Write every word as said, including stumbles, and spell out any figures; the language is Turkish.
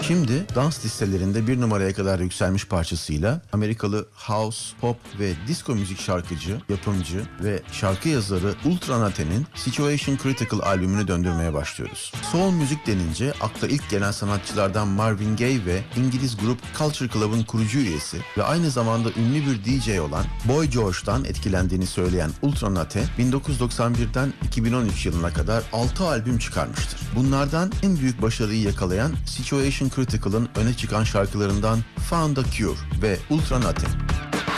Şimdi dans listelerinde bir numaraya kadar yükselmiş parçasıyla Amerikalı house, pop ve disco müzik şarkıcı, yapımcı ve şarkı yazarı Ultranate'nin Situation Critical albümünü döndürmeye başlıyoruz. Soul müzik denince akla ilk gelen sanatçılardan Marvin Gaye ve İngiliz grup Culture Club'ın kurucu üyesi ve aynı zamanda ünlü bir D J olan Boy George'dan etkilendiğini söyleyen Ultranate, bin dokuz yüz doksan birden iki bin on üç yılına kadar altı albüm çıkarmıştır. Bunlardan en büyük başarıyı yakalayan Situation Critical'ın öne çıkan şarkılarından Found a Cure ve Ultranate.